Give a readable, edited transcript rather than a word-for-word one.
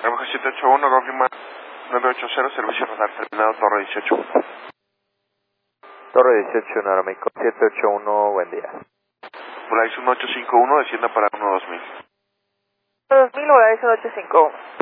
Abajo 781, confirma 980, servicio radar terminado, Torre 18. Torre 18, Aeroméxico 781, buen día. Volaris 1851, descienda para 12000. 2000, Volaris 1851.